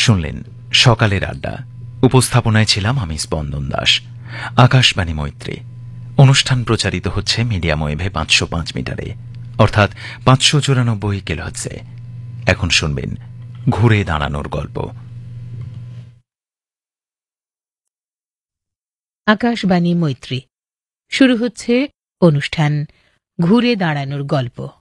শুনলেন সকালের আড্ডা। উপস্থাপনায় ছিলাম আমি স্পন্দন দাস। আকাশবাণী মৈত্রী অনুষ্ঠান প্রচারিত হচ্ছে মিডিয়াম ওয়েভে 505 মিটারে, অর্থাৎ 594 কিলোহার্টজে। এখন শুনবেন ঘুরে দাঁড়ানোর গল্প। আকাশবাণী মৈত্রী শুরু হচ্ছে অনুষ্ঠান ঘুরে দাঁড়ানোর গল্প।